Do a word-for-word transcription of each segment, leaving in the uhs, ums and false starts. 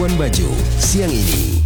Labuan Bajo siang ini.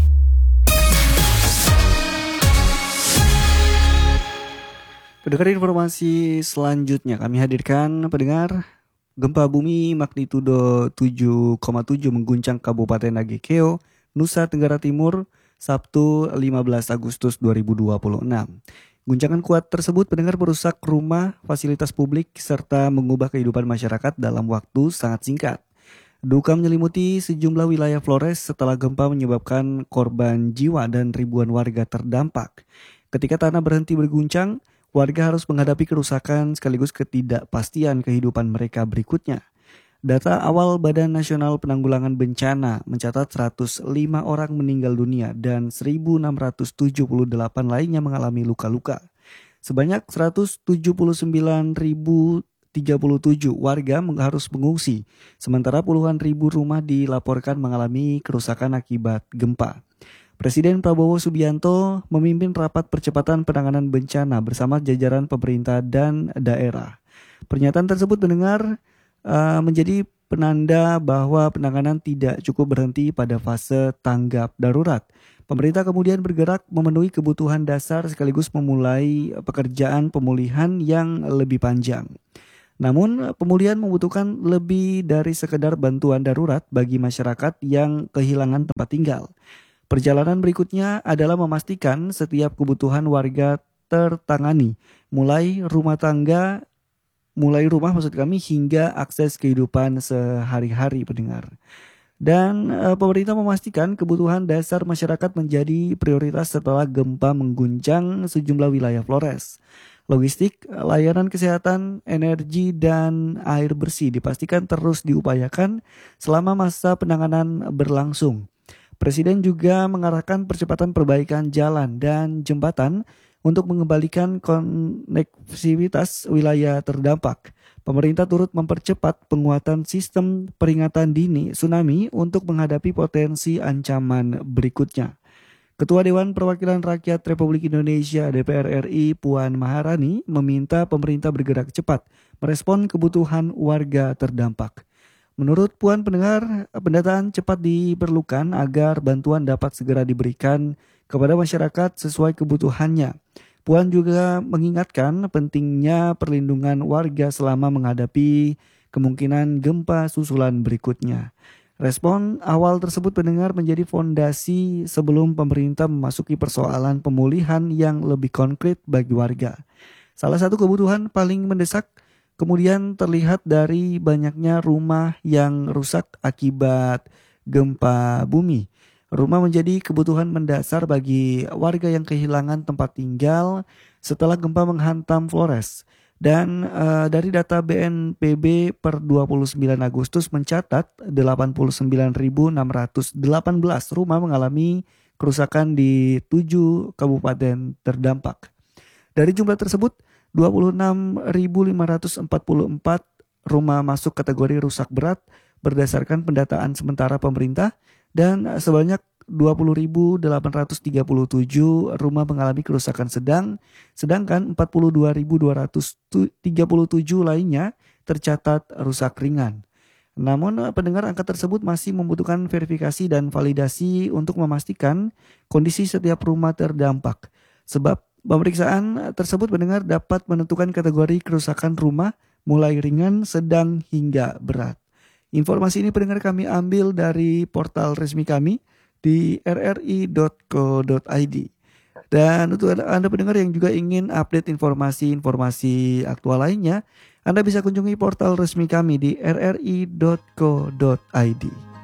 Pendengar, informasi selanjutnya kami hadirkan pendengar. Gempa bumi magnitudo tujuh koma tujuh mengguncang Kabupaten Nagekeo, Nusa Tenggara Timur, Sabtu lima belas Agustus dua ribu dua puluh enam. Guncangan kuat tersebut pendengar merusak rumah, fasilitas publik, serta mengubah kehidupan masyarakat dalam waktu sangat singkat. Duka menyelimuti sejumlah wilayah Flores setelah gempa menyebabkan korban jiwa dan ribuan warga terdampak. Ketika tanah berhenti berguncang, warga harus menghadapi kerusakan sekaligus ketidakpastian kehidupan mereka berikutnya. Data awal Badan Nasional Penanggulangan Bencana mencatat seratus lima orang meninggal dunia dan seribu enam ratus tujuh puluh delapan lainnya mengalami luka-luka. Sebanyak seratus tujuh puluh sembilan ribu tiga puluh tujuh warga harus mengungsi, sementara puluhan ribu rumah dilaporkan mengalami kerusakan akibat gempa. Presiden Prabowo Subianto memimpin rapat percepatan penanganan bencana bersama jajaran pemerintah dan daerah. Pernyataan tersebut mendengar uh, menjadi penanda bahwa penanganan tidak cukup berhenti pada fase tanggap darurat. Pemerintah kemudian bergerak memenuhi kebutuhan dasar sekaligus memulai pekerjaan pemulihan yang lebih panjang. Namun pemulihan membutuhkan lebih dari sekedar bantuan darurat bagi masyarakat yang kehilangan tempat tinggal. Perjalanan berikutnya adalah memastikan setiap kebutuhan warga tertangani, mulai rumah tangga, mulai rumah maksud kami hingga akses kehidupan sehari-hari pendengar. Dan e, pemerintah memastikan kebutuhan dasar masyarakat menjadi prioritas setelah gempa mengguncang sejumlah wilayah Flores. Logistik, layanan kesehatan, energi, dan air bersih dipastikan terus diupayakan selama masa penanganan berlangsung. Presiden juga mengarahkan percepatan perbaikan jalan dan jembatan untuk mengembalikan konektivitas wilayah terdampak. Pemerintah turut mempercepat penguatan sistem peringatan dini tsunami untuk menghadapi potensi ancaman berikutnya. Ketua Dewan Perwakilan Rakyat Republik Indonesia D P R R I Puan Maharani meminta pemerintah bergerak cepat merespon kebutuhan warga terdampak. Menurut Puan pendengar, pendataan cepat diperlukan agar bantuan dapat segera diberikan kepada masyarakat sesuai kebutuhannya. Puan juga mengingatkan pentingnya perlindungan warga selama menghadapi kemungkinan gempa susulan berikutnya. Respon awal tersebut pendengar menjadi fondasi sebelum pemerintah memasuki persoalan pemulihan yang lebih konkret bagi warga. Salah satu kebutuhan paling mendesak kemudian terlihat dari banyaknya rumah yang rusak akibat gempa bumi. Rumah menjadi kebutuhan mendasar bagi warga yang kehilangan tempat tinggal setelah gempa menghantam Flores. Dan uh, dari data B N P B per dua puluh sembilan Agustus mencatat delapan puluh sembilan ribu enam ratus delapan belas rumah mengalami kerusakan di tujuh kabupaten terdampak. Dari jumlah tersebut, dua puluh enam ribu lima ratus empat puluh empat rumah masuk kategori rusak berat berdasarkan pendataan sementara pemerintah dan sebanyak dua puluh ribu delapan ratus tiga puluh tujuh rumah mengalami kerusakan sedang, sedangkan empat puluh dua ribu dua ratus tiga puluh tujuh lainnya tercatat rusak ringan. Namun pendengar, angka tersebut masih membutuhkan verifikasi dan validasi untuk memastikan kondisi setiap rumah terdampak. Sebab pemeriksaan tersebut pendengar dapat menentukan kategori kerusakan rumah mulai ringan, sedang, hingga berat. Informasi ini pendengar kami ambil dari portal resmi kami di r r i dot co dot i d. Dan untuk Anda pendengar yang juga ingin update informasi-informasi aktual lainnya, Anda bisa kunjungi portal resmi kami di r r i dot co dot i d.